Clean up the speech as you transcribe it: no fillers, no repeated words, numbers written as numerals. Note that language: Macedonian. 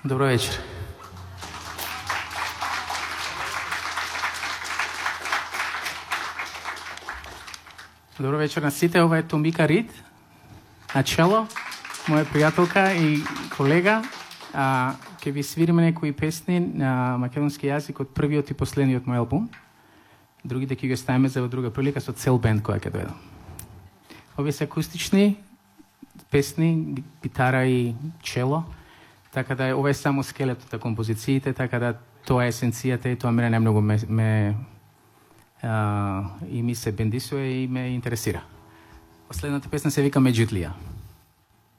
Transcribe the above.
Добро вечер. Добро вечер на сите. Ова е Томика Рид, начело, моја пријателка и колега. Ќе ви свириме некои песни на македонски јазик од првиот и последниот мој албум. Другите ќе ги ставиме за друга прилика со цел бенд која ќе дојде. Овие се акустични песни, гитара и чело, така да ова е само скелетот на композициите, така да тоа е есенцијата и тоа мене најмногу и ми се бендисува и ме интересира. Последната песна се вика Меѓутлија.